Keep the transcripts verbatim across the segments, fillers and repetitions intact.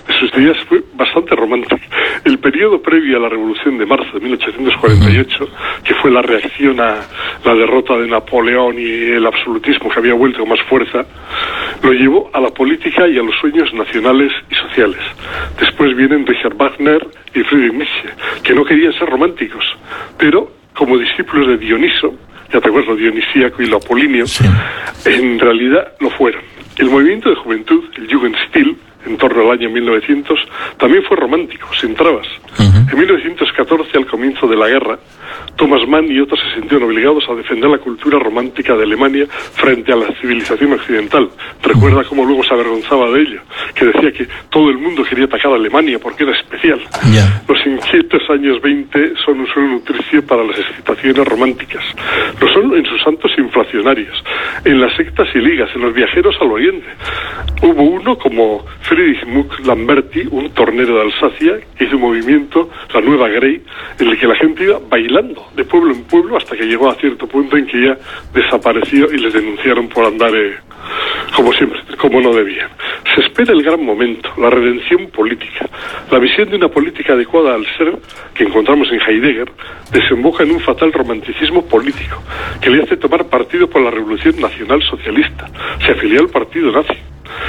de sus ideas fue bastante romántica. El periodo previo a la Revolución de marzo de mil ochocientos cuarenta y ocho, que fue la reacción a la derrota de Napoleón y el absolutismo que había vuelto con más fuerza, lo llevó a la política y a los sueños nacionales y sociales. Después vienen Richard Wagner y Friedrich Nietzsche, que no querían ser románticos, pero como discípulos de Dioniso, ya te acuerdas, lo dionisíaco y lo apolíneo, sí, en realidad lo fueron. El movimiento de juventud, el Jugendstil, en torno al año mil novecientos, también fue romántico, sin trabas. Uh-huh. En mil novecientos catorce, al comienzo de la guerra, Thomas Mann y otros se sintieron obligados a defender la cultura romántica de Alemania frente a la civilización occidental. Recuerda cómo luego se avergonzaba de ello, que decía que todo el mundo quería atacar a Alemania porque era especial. Yeah. Los inquietos años veinte son un suelo nutricio para las excitaciones románticas. Lo son en sus santos inflacionarios, en las sectas y ligas, en los viajeros al oriente. Hubo uno como Friedrich Muck Lamberti, un tornero de Alsacia, que hizo un movimiento, la Nueva Grey, en el que la gente iba bailando de pueblo en pueblo hasta que llegó a cierto punto en que ya desapareció y les denunciaron por andar eh, como siempre, como no debían. Se espera el gran momento, la redención política. La visión de una política adecuada al ser, que encontramos en Heidegger, desemboca en un fatal romanticismo político, que le hace tomar partido por la Revolución Nacional Socialista. Se afilió al partido nazi.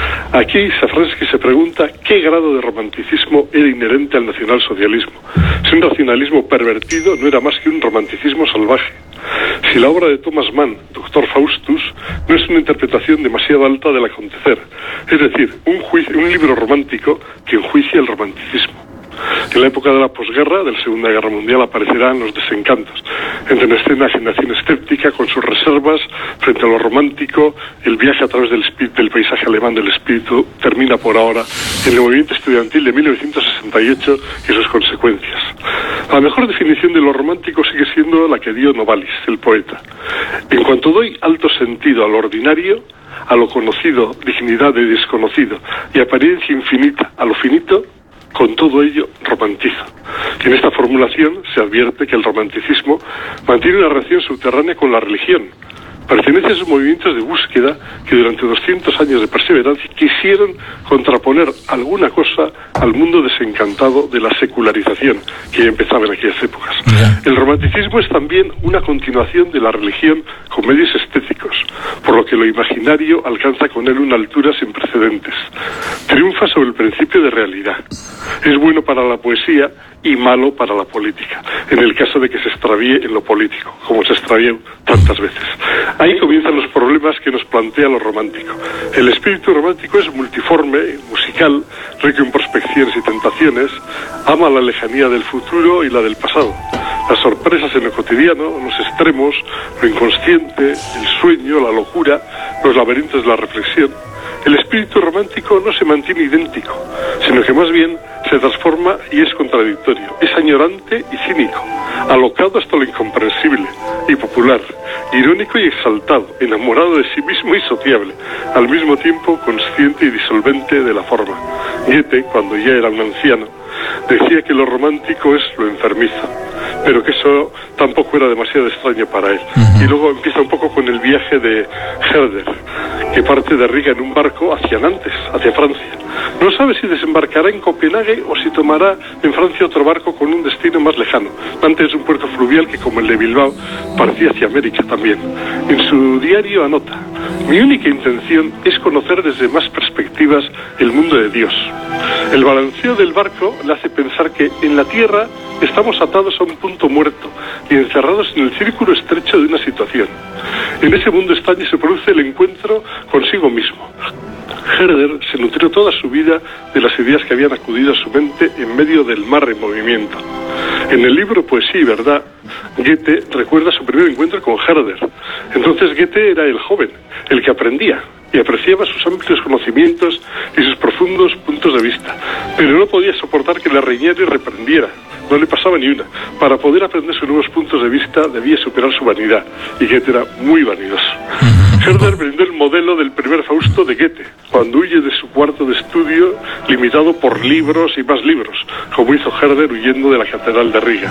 Aquí Safransky se pregunta qué grado de romanticismo era inherente al nacionalsocialismo. Si un racionalismo pervertido no era más que un romanticismo salvaje. Si la obra de Thomas Mann, Doctor Faustus, no es una interpretación demasiado alta del acontecer, es decir, un, juicio, un libro romántico que enjuicia el romanticismo. En la época de la posguerra, de la Segunda Guerra Mundial, aparecerán los desencantos. Entra en escena generación escéptica con sus reservas frente a lo romántico. El viaje a través del, espíritu, del paisaje alemán del espíritu termina por ahora en el movimiento estudiantil de mil novecientos sesenta y ocho y sus consecuencias. La mejor definición de lo romántico sigue siendo la que dio Novalis, el poeta. En cuanto doy alto sentido a lo ordinario, a lo conocido, dignidad de desconocido, y apariencia infinita a lo finito, con todo ello romantizo. En esta formulación se advierte que el romanticismo mantiene una relación subterránea con la religión. Pertenece a esos movimientos de búsqueda que durante doscientos años de perseverancia quisieron contraponer alguna cosa al mundo desencantado de la secularización que ya empezaba en aquellas épocas. Yeah. El romanticismo es también una continuación de la religión con medios estéticos, por lo que lo imaginario alcanza con él una altura sin precedentes. Triunfa sobre el principio de realidad. Es bueno para la poesía y malo para la política, en el caso de que se extravíe en lo político, como se extravió tantas veces. Ahí comienzan los problemas que nos plantea lo romántico. El espíritu romántico es multiforme, musical, rico en prospecciones y tentaciones, ama la lejanía del futuro y la del pasado, las sorpresas en lo cotidiano, los extremos, lo inconsciente, el sueño, la locura, los laberintos de la reflexión. El espíritu romántico no se mantiene idéntico, sino que más bien se transforma y es contradictorio. Es añorante y cínico, alocado hasta lo incomprensible y popular, irónico y exaltado, enamorado de sí mismo y sociable, al mismo tiempo consciente y disolvente de la forma. Goethe, cuando ya era un anciano, decía que lo romántico es lo enfermizo, pero que eso tampoco era demasiado extraño para él. Uh-huh. Y luego empieza un poco con el viaje de Herder, que parte de Riga en un barco hacia Nantes, hacia Francia. No sabe si desembarcará en Copenhague o si tomará en Francia otro barco con un destino más lejano. Nantes es un puerto fluvial que, como el de Bilbao, partía hacia América también. En su diario anota: mi única intención es conocer desde más perspectivas el mundo de Dios. El balanceo del barco le hace pensar que en la tierra estamos atados a un punto muerto y encerrados en el círculo estrecho de una situación. En ese mundo extraño se produce el encuentro consigo mismo. Herder se nutrió toda su vida de las ideas que habían acudido a su mente en medio del mar en movimiento. En el libro Poesía y Verdad, Goethe recuerda su primer encuentro con Herder. Entonces Goethe era el joven, el que aprendía y apreciaba sus amplios conocimientos y sus profundos puntos de vista, pero no podía soportar que le reñiera y reprendiera. No le pasaba ni una. Para poder aprender sus nuevos puntos de vista debía superar su vanidad, y Goethe era muy vanidoso. Herder brindó el modelo del primer Fausto de Goethe, cuando huye de su cuarto de estudio limitado por libros y más libros, como hizo Herder huyendo de la Catedral de Riga.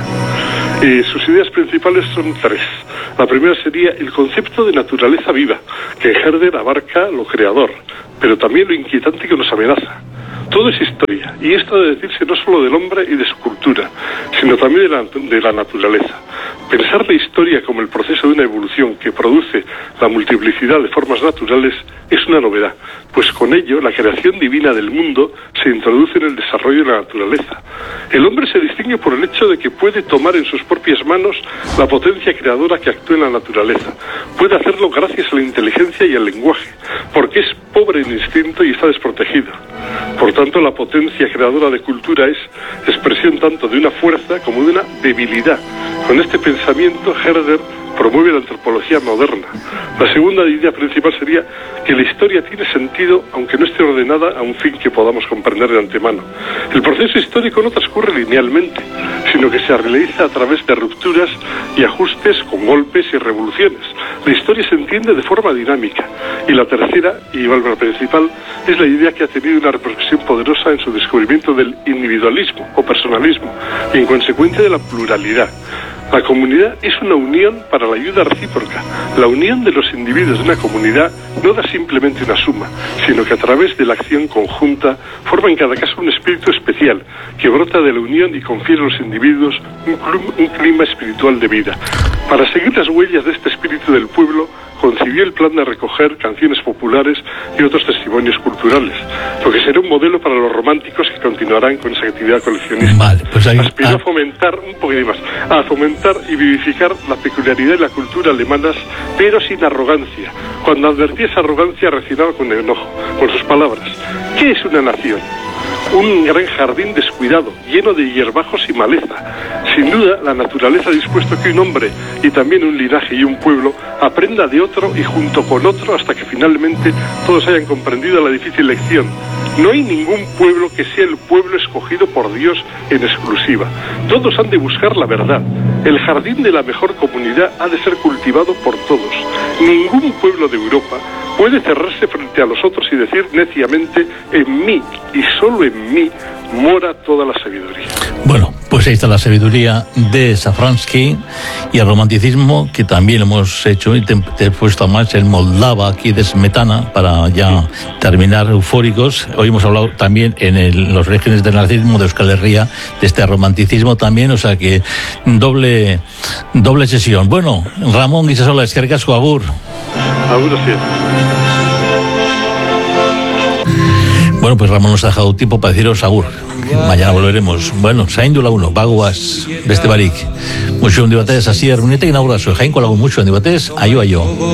Y sus ideas principales son tres. La primera sería el concepto de naturaleza viva, que en Herder abarca lo creador, pero también lo inquietante que nos amenaza. Todo es historia, y esto ha de decirse no solo del hombre y de su cultura, sino también de la, de la naturaleza. Pensar la historia como el proceso de una evolución que produce la multiplicidad de formas naturales es una novedad, pues con ello la creación divina del mundo se introduce en el desarrollo de la naturaleza. El hombre se distingue por el hecho de que puede tomar en sus propias manos la potencia creadora que actúa en la naturaleza. Puede hacerlo gracias a la inteligencia y al lenguaje, porque es pobre en instinto y está desprotegido. Por tanto, la potencia creadora de cultura es expresión tanto de una fuerza como de una debilidad. Con este pensamiento, Herder promueve la antropología moderna. La segunda idea principal sería que la historia tiene sentido aunque no esté ordenada a un fin que podamos comprender de antemano. El proceso histórico no transcurre linealmente, sino que se realiza a través de rupturas y ajustes con golpes y revoluciones. La historia se entiende de forma dinámica. Y la tercera, y igual la principal, es la idea que ha tenido una repercusión poderosa en su descubrimiento del individualismo o personalismo y en consecuencia de la pluralidad. La comunidad es una unión para la ayuda recíproca. La unión de los individuos de una comunidad no da simplemente una suma, sino que a través de la acción conjunta forma en cada caso un espíritu especial que brota de la unión y confiere a los individuos un, un clima espiritual de vida. Para seguir las huellas de este espíritu del pueblo, concibió el plan de recoger canciones populares y otros testimonios culturales, lo que será un modelo para los románticos que continuarán con esa actividad coleccionista. Vale, pues ahí, Aspiró ah. a fomentar, un poquito más, a fomentar y vivificar la peculiaridad y la cultura alemanas, pero sin arrogancia. Cuando advertía esa arrogancia, reaccionaba con enojo, con sus palabras. ¿Qué es una nación? Un gran jardín descuidado, lleno de hierbajos y maleza. Sin duda, la naturaleza ha dispuesto que un hombre y también un linaje y un pueblo aprenda de otro y junto con otro hasta que finalmente todos hayan comprendido la difícil lección. No hay ningún pueblo que sea el pueblo escogido por Dios en exclusiva. Todos han de buscar la verdad. El jardín de la mejor comunidad ha de ser cultivado por todos. Ningún pueblo de Europa puede cerrarse frente a los otros y decir neciamente, en mí y solo en mí mora toda la sabiduría. Bueno, pues ahí está la sabiduría de Szafranski y el romanticismo, que también lo hemos hecho y te, te he puesto más el Moldava aquí de Smetana para ya terminar eufóricos. Hoy hemos hablado también en el, los orígenes del nazismo de Euskal Herria, de este romanticismo también, o sea que doble doble sesión. Bueno, Ramón Guisasola, eskerrik asko, agur. Agur, así es. Bueno, pues Ramón nos ha dejado tiempo para deciros agur. Mañana volveremos. Bueno, zaindu laguno, bagoaz beste barik. Mucho en dibatez, así erunete inaugurazo. Jainko lagun mucho en dibatez, ayo ayo.